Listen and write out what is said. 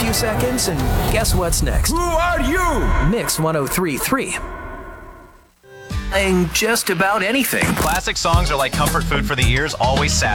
few seconds, and guess what's next? Who are you? Mix 103.3. Playing just about anything. Classic songs are like comfort food for the ears, always satisfying.